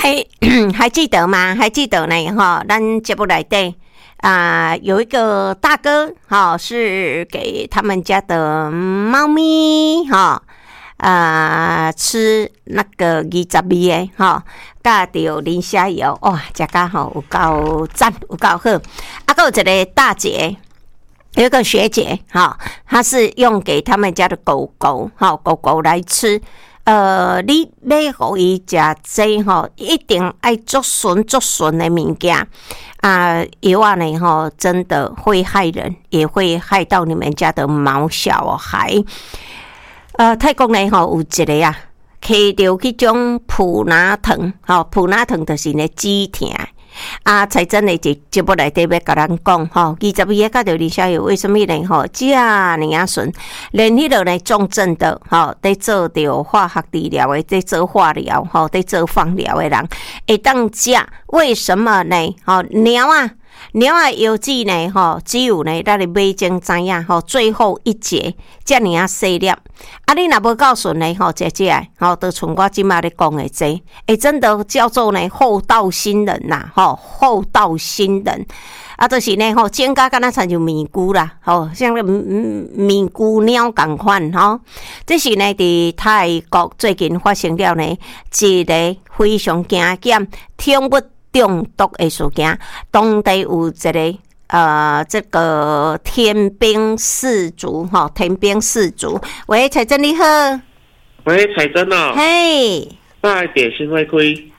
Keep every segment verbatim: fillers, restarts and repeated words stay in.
还还记得吗？还记得呢？哈，咱节目来对啊，有一个大哥哈，是给他们家的猫咪哈啊吃那个二十味的哈，加着磷虾油，哇，食甲吼有够赞，有够好。啊，还有一个大姐。有一个学姐哈，她是用给他们家的狗狗哈，狗狗来吃。呃，你要互伊食这吼，一定爱足纯足纯的物件啊，油啊呢吼，真的会害人，也会害到你们家的毛小孩。呃，泰国呢吼有一个啊，摕着迄种普拿疼，吼普拿疼就是呢止痛。啊，才真的节节目内底要甲咱讲吼，二十味甲着李小友为什么呢？吼，这尔啊顺，连迄个呢重症的吼，在做着化学治疗的，在做化疗吼，在做放疗的人会当食，为什么呢？吼，猫啊。猫啊药剂呢吼，只有呢咱咧买前知影吼，最后一节遮尔啊细粒，啊你若无够顺呢吼，姐姐吼，都像我即马咧讲的这，诶真的叫做呢厚道新人呐吼，厚道新人。啊，就是呢吼，剪甲敢若亲像米菇啦，吼，像个米菇鸟共款吼。这是呢，伫泰国最近发生了呢一个非常惊险、听不中毒的事件，当地有一个呃，这个天兵四族哈，天兵四族。喂，彩珍你好。 喂，彩珍哦。 嘿。 那点心会开？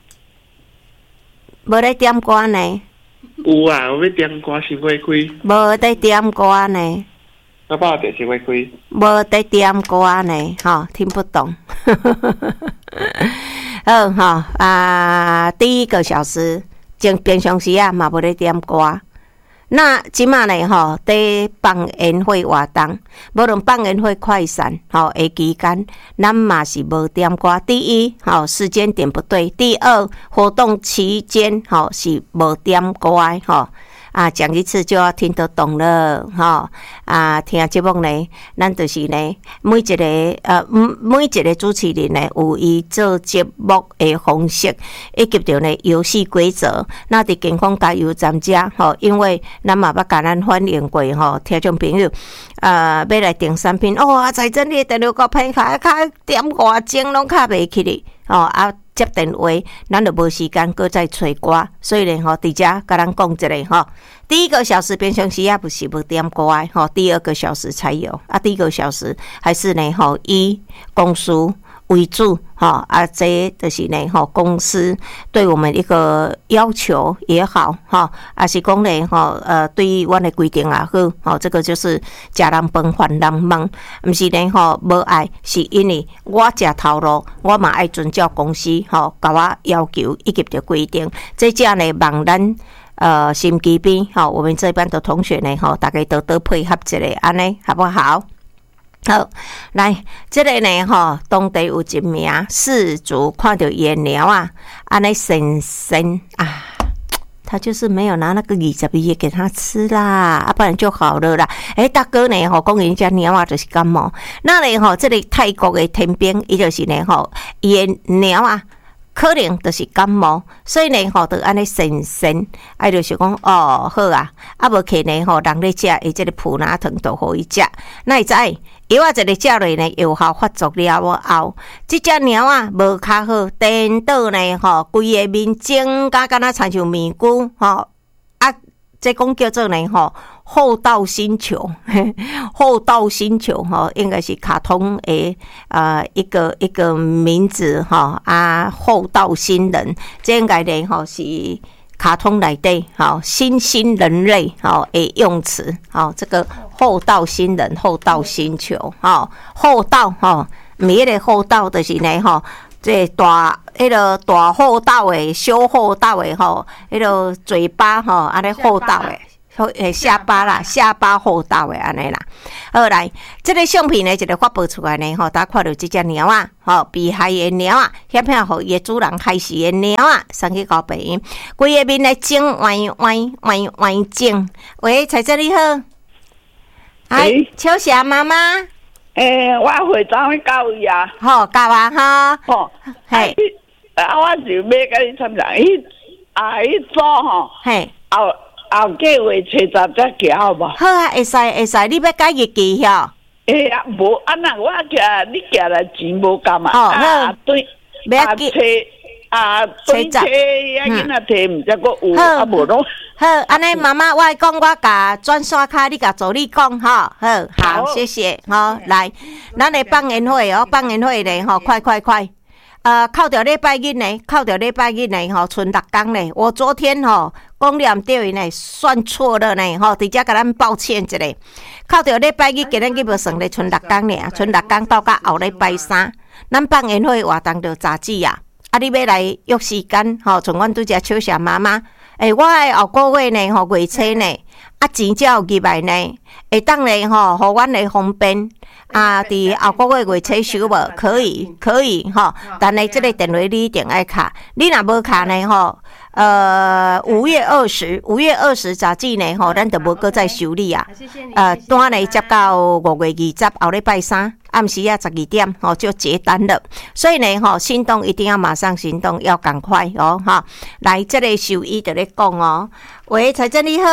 无咧点歌呢？ 有啊，我要点歌先会开。 无在点歌呢。 那爸点心会开？ 无在点歌呢，哈，听不懂。嗯哈啊，第一个小时正平常时啊，嘛无咧点歌。那即马呢吼，在放烟火活动，无论放烟火快闪吼的期间，咱嘛是无点歌。第一，吼时间点不对；第二，活动期间吼是无点歌的吼。啊，讲一次就要听得懂了，哈、哦！啊，听节目呢，咱就是呢，每一个呃，每一个主持人呢，有伊做节目的方式，以及着呢游戏规则。那伫健康加油站遮，吼、哦，因为咱嘛捌甲咱反映过，吼、哦，听众朋友，呃，要来订产品，哦，啊，在真哩电话个歹卡，卡点外钟拢卡袂起哩，哦啊。接电话，咱就无时间搁再吹歌，所以呢，吼，伫遮甲咱讲一下吼。第一个小时平常时也不是无点歌的吼，第二个小时才有啊。第一个小时还是呢，吼以公司为主哈啊，这就是呢吼公司对我们一个要求也好哈，啊是讲呢吼呃对于我的规定也好，吼这个就是食人饭还人忙，毋是呢吼无爱，是因为我食头路，我嘛爱遵照公司吼甲我要求以及着规定，这只呢望咱呃心机边吼，我们这班的同学呢吼，大家多多配合一下，安尼好不好？好，来，这个呢，吼，当地有一名氏族看到野鸟啊，安尼神神啊，他就是没有拿那个二十味给他吃啦，啊，不然就好了啦。诶、欸，大哥呢，吼，讲人家鸟啊就是感冒，那呢，吼，这里泰国的天兵，伊就是呢，吼，野鸟啊。可能就是感冒，所以呢，吼，就安尼神神，啊，就是讲哦，好啊，啊，无可能吼，人咧食，伊即个普拿疼都互伊食，那会知药啊，一个食落呢，有效发作了后，即只猫啊，无较好，颠倒呢，吼，规个面整甲敢若亲像面菇，吼，啊，这讲叫做呢，吼。厚道星球，厚道星球哈，应该是卡通诶，呃，一个一个名字哈啊，厚道新人，这应该呢哈是卡通内底哈新兴人类哈诶用词，好，这个厚道新人，厚道星球哈，厚道哈，毋是迄个厚道，就是呢哈。这大迄、那个大厚道诶，小厚道诶吼，迄、那个嘴巴吼，安尼厚道诶。诶，下巴啦，下巴厚道诶，安尼啦。好来，这个相片呢，一个发布出来呢，吼，大家看到这只猫啊，吼，被害的猫啊，险险互伊的主人害死的猫啊，送去交病院，规个面来整歪歪歪歪整。喂，彩姐你好，哎，秋霞妈妈， 诶、欸，我会怎去教伊啊？ 好，教啊哈， 吼， 嘿。 啊，我就要甲你参详，迄啊，迄组吼， 嘿， 后后个月初十才行好无？ 好啊，会使会使，你要改日期吼？ 诶啊，无啊那我行，你行来钱无够嘛？ 哦啊，对，啊， 不要紧初啊，对初遐囡仔摕，毋知阁有啊无咯？ 好，安尼妈妈，我讲我甲转刷卡，你甲助理讲吼。好，好，谢谢。好，来，咱来放烟火哦，放烟火咧吼，快快快！呃，靠着礼拜日呢，靠着礼拜日呢吼，剩六天呢。我昨天吼讲念对呢，算错了呢吼，直接甲咱抱歉一下。靠着礼拜日，今日去无算咧，剩六天呢，剩六天到甲后礼拜三，咱放烟火活动就早止啊。啊，你要来约时间吼，像阮拄则笑笑妈妈。诶、欸，我诶后个月呢，吼月初呢，啊钱才有入来呢，会当咧吼，互阮来方便啊。伫后个月月初收无？可以，可以吼。但是即个电话你一定爱卡，你若无卡呢吼，呃，五月二十，五月二十早止呢吼，咱就无搁再收你啊。呃，单呢接到五月二十后礼拜三。暗时啊，十二点吼就结单了，所以呢吼，心动一定要马上行动，要赶快哦哈！来，这个兽医在咧讲哦，喂，彩珍你好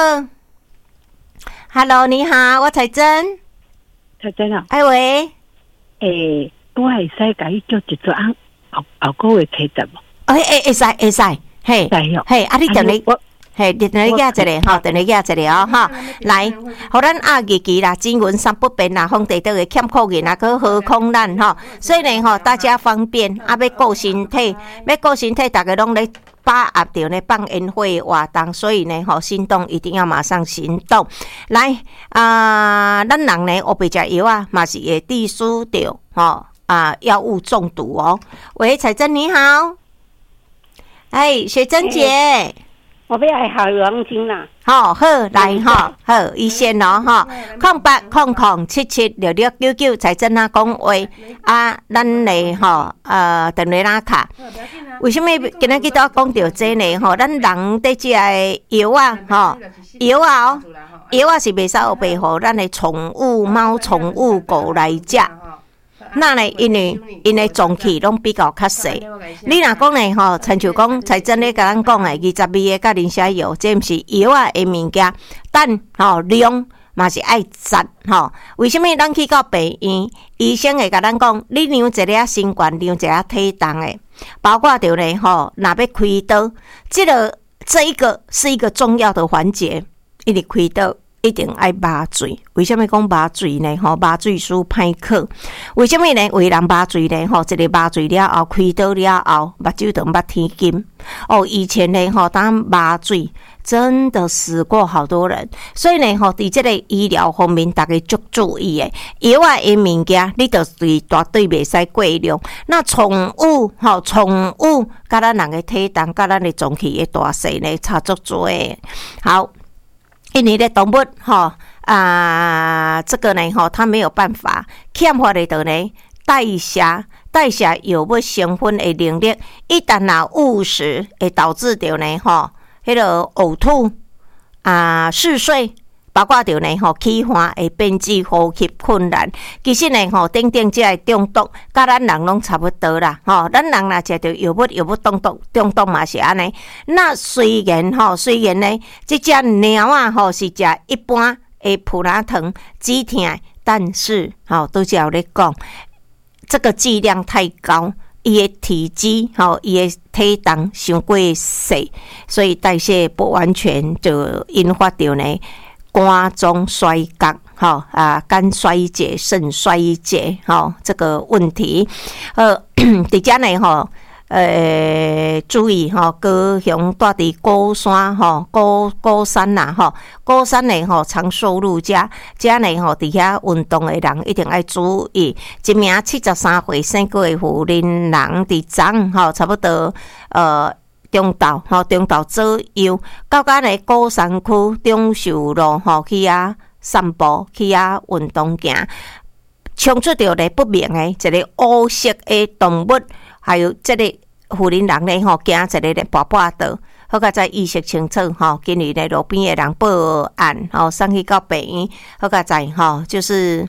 ，Hello， 你好，我彩珍， 彩珍啊， 哎喂， 诶，我会使甲伊叫一撮啊，后后个月初十无？ 哎哎，会使会使，嘿，嘿，啊你等你。嘿，电话压一个吼，电话压一个哦哈，来，互咱压日期啦，金文三不变啦，皇帝都会欠扣银啊，搁何况咱吼，所以呢吼，大家方便啊，要顾身体，要顾身体，大家拢咧把握着呢放烟火活动，所以呢吼，行动一定要马上行动。来啊、呃，咱人呢，黑白食药啊，嘛是会致使着吼啊药物中毒哦。喂，彩珍你好，哎，雪珍姐。欸我要来好王金啦， 好好来哈，好一线咯哈，空八空空七七六六九九才真啊讲话啊，咱嘞吼呃电话拉卡，为什么今日去都讲到这呢？吼，咱人得食的药啊，吼药啊哦，药啊是袂使有备互咱的宠物猫、宠物狗来食。那呢？因为因为脏器拢比较较细。你若讲呢吼，亲像讲才真咧甲咱讲的，二十二个甲磷虾药，这毋是药啊的物件，但吼量嘛是爱杂吼。为什么咱去到病院，医生会甲咱讲，你量一粒心冠，量一粒体重的，包括着呢吼，若要开刀，这个这一个是一个重要的环节，因为开刀。一定爱麻醉，为什么讲麻醉呢？吼，麻醉师歹考，为什么呢？为人麻醉呢？吼，一个麻醉了后，开刀了后，目睭就捌天金。哦，以前呢，吼，当麻醉真的死过好多人，所以呢，吼，伫这个医疗方面，大家足注意的。药啊的物件，你就是绝对袂使过量。那宠物，吼，宠物，甲咱人的体重，甲咱的脏器的大细呢，差足多的。好。因为咧动物吼啊，这个呢吼，它没有办法欠缺的呢代谢代谢药物成分的能力，一旦若误食，会导致着呢吼，迄个呕吐啊、嗜睡。包括着呢吼，气喘会变至呼吸困难。其实呢吼，等等这个中毒，甲咱人拢差不多啦。吼，咱人若食着药物，药物中毒，中毒嘛是安尼。那虽然吼，虽然呢，这只猫啊吼是食一般的普拉疼止痛，但是吼，都是有咧讲，这个剂量太高。伊的体积，吼，伊的体重伤过细，所以代谢不完全，就引发着呢。肝脏衰竭，吼啊，肝衰竭、肾衰竭，吼这个问题，呃，伫遮呢，吼，呃，注意吼，高雄住伫高山，吼高高山呐，吼高山呢，吼长寿路遮，遮呢，吼伫遐运动的人一定要注意。一名七十三岁生过的妇人人伫昨吼差不多，呃。中昼吼，中昼左右，到甲呢高山区中寿路吼去遐散步，去遐运动行，冲出着咧不明的一个乌色的动物，还有这个妇人人咧吼，行一个咧跋跋道，好甲在意识清楚吼，今日咧路边的人报案吼，送去到病院，好甲在吼，就是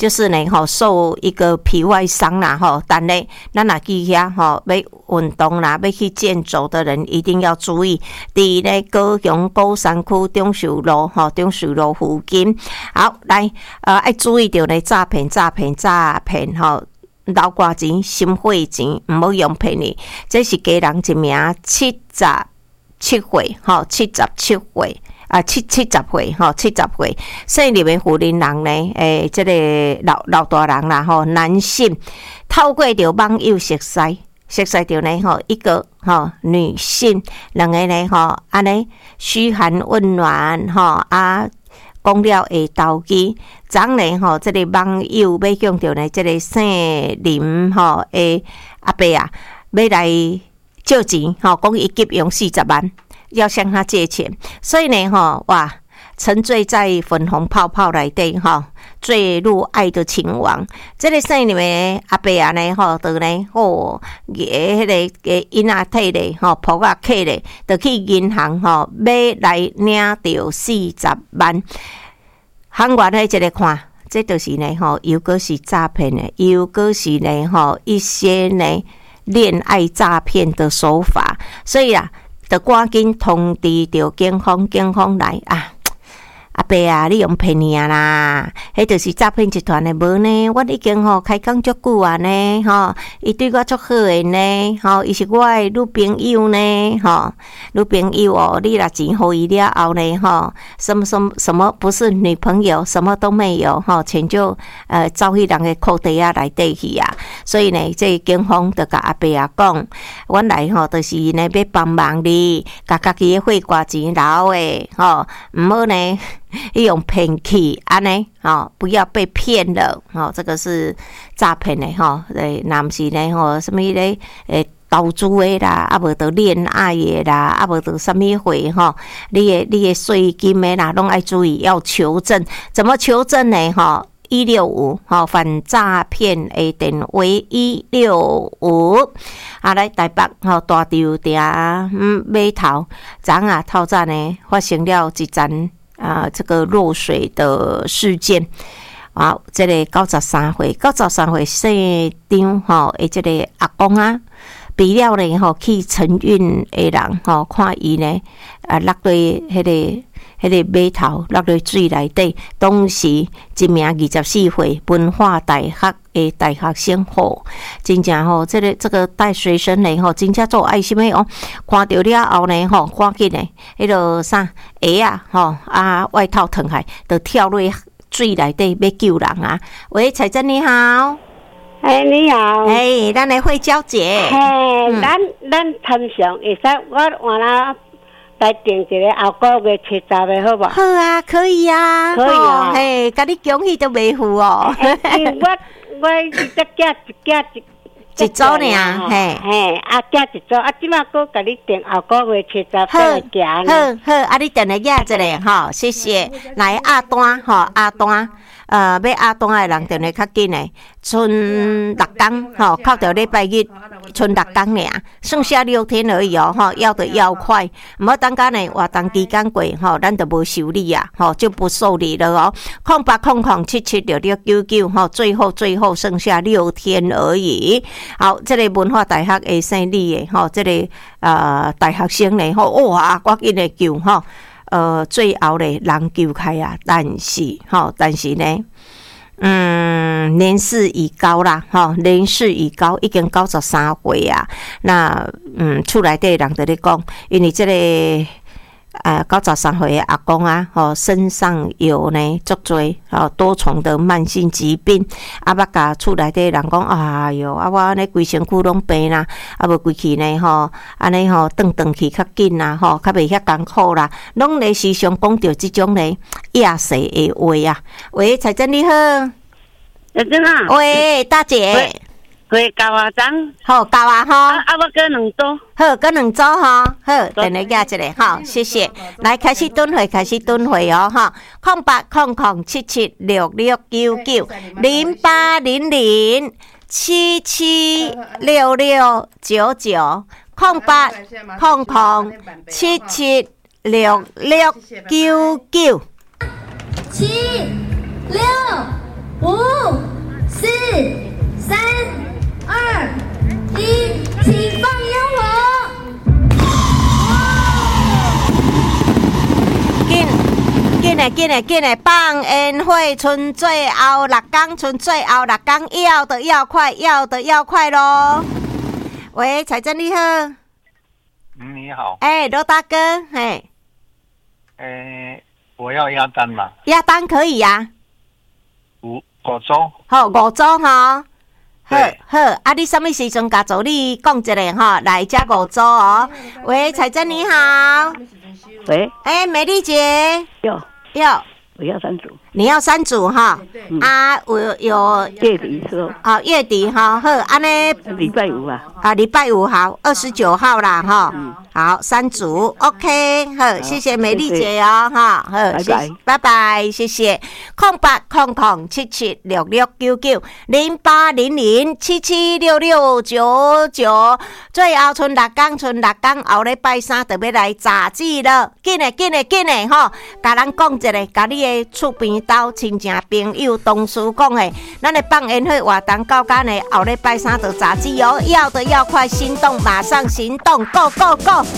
就是呢吼受一个皮外伤啦吼，但呢咱若去遐吼要运动啦，要去健走的人一定要注意，伫咧高雄高山区中寿路吼中寿路附近。好，来呃爱注意到呢诈骗诈骗诈骗吼。流汗钱、心血钱，唔好用骗你。这是家人一名七十七岁，吼，七十七岁啊，七七十岁，吼，七十岁。姓林的福林人呢，诶，这个老老大人啦，吼，男性透过着网友熟识，熟识着呢，吼，一个吼女性，两个呢，吼，安尼嘘寒问暖，吼啊。讲了会投机，昨呢吼，这个网友要向着呢，这个姓林吼的阿伯啊，要来借钱吼，讲伊急用四十万，要向他借钱，所以呢吼，哇，沉醉在粉红泡泡内底吼，坠入爱的情网。这个姓林的阿伯啊呢吼，就呢吼，迄个个囡仔体咧吼，仆仔客咧，就去银行吼，要来领着四十万。行员喺这里看，这就是呢吼，又个是诈骗的，又个是呢吼一些呢恋爱诈骗的手法，所以啊，就赶紧通知着警方，警方来啊。阿伯啊，你用骗你啊啦！迄就是诈骗集团的无呢？我已经吼开讲足久啊呢，吼，伊对我足好诶呢，吼，伊是我诶女朋友呢，吼，女朋友哦，你若钱互伊了后呢，吼，什么什么什么不是女朋友，什么都没有，吼，钱就呃走迄人诶裤袋啊内底去啊，所以呢，这警方就甲阿伯啊讲，阮来吼，就是呢要帮忙你，甲家己诶血汗钱留诶，吼，毋好呢。用骗去安尼哦，不要被骗了哦，这个是诈骗的哈，诶，那毋是呢吼，什么咧诶投资的啦，啊无得恋爱的啦，啊无得什么会吼，你的你的税金的啦，拢爱注意要求证，怎么求证呢？吼，一六五吼反诈骗的电话一六五，啊来台北吼大潮店嗯码头，昨啊透早呢发生了一件。啊，这个落水的事件啊，这个九十三岁，九十三岁姓张吼，诶，这个阿公啊，比了呢吼，去承运的人吼，看伊呢啊落对迄个。迄个码头落落水内底，当时一名二十四岁文化大学的大学生吼，真正吼，这个这个带学生呢吼，真正做爱心的哦，看到了后呢吼，赶紧呢，迄个啥鞋啊吼啊外套脱下，就跳落水内底要救人啊！喂，彩珍你好， 哎你好， 哎，咱的慧娇姐， 嘿，咱咱参详会使我换啦。来订一个后个月七十的好无？ 好啊，可以啊， 可以啊， 嘿，甲你恭喜都袂付哦。 我我只寄一寄一一组尔，嘿嘿，啊寄一组，啊即马搁甲你订后个月七十再寄呢。 好好，啊你等下寄一个吼，谢谢。来阿单吼，阿单。呃，要阿东的人定会较紧诶，剩六天吼，靠到礼拜日，剩六天尔，剩下六天而已哦，吼，要的要快，唔好等间呢活动期间过吼，咱就无受理啊，吼，就不受理了哦。空八空空七七六六九九吼，最后最后剩下六天而已。好，这个文化大学的姓李的吼，这个呃大学生呢吼，哇，赶紧来救吼。呃，最后咧人救开啊，但是吼，但是呢，嗯，年事已高啦，吼，年事已高，已经九十三岁啊。那嗯，厝内底人在咧讲，因为这个呃九十三岁的阿公啊，吼，身上有呢足多吼多重的慢性疾病，啊，捌甲厝内底人讲，哎哟，啊我安尼规身躯拢病啦，啊无规气呢吼，安尼吼转转去较紧啦，吼，较袂遐艰苦啦，拢咧时常讲着即种呢亚世的话啊。喂，彩珍你好， 彩珍啊， 喂，大姐。 会交啊张， 好交啊吼， 啊啊我搁两组， 好，搁两组吼，好，等下加一个吼，谢谢。来开始蹲会，开始蹲会哦哈，空八空空七七六六九九零八零零七七六六九九空八空空七七六六九九七六五、四、三、二、一，请放烟火！ 紧紧的紧的紧的，放烟火，剩最后六天，剩最后六天，要的要快，要的要快咯。喂，财政你好。 嗯，你好。 哎、欸，罗大哥，嘿。 哎、欸，我要鸭蛋嘛。 鸭蛋可以呀、啊。 五五组。 好，五组哈。好好，啊，你什么时阵甲助理讲一下哈？来这五组哦。喂，彩珍你好。 喂。 哎、欸，美丽姐。 有有。 我要三组。 你要三组哈？嗯、啊，有有月底是哦。 好，月底哈，好，安尼。 礼拜五啊。 啊，礼拜五好，二十九号啦哈。嗯。好，三组 ，OK， 好，谢谢美丽姐哦，哈，好，拜拜，拜拜，谢谢。空八空空七七六六九九零八零零七七六六九九，最后剩六天，剩六天，后礼拜三就要来查子了，紧嘞，紧嘞，紧嘞，吼，甲咱讲一个，甲你的厝边兜亲戚朋友同事讲的，咱的放烟火活动到干的，后礼拜三就查子哦，要的要快，心动马上行动 ，Go Go Go！